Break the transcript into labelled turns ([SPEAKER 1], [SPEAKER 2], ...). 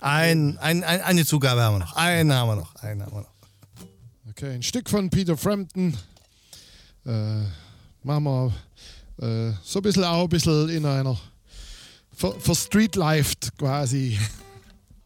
[SPEAKER 1] Eine Zugabe haben wir noch. Einen haben wir noch.
[SPEAKER 2] Okay, ein Stück von Peter Frampton. Machen wir so ein bisschen in einer verstreetlift quasi.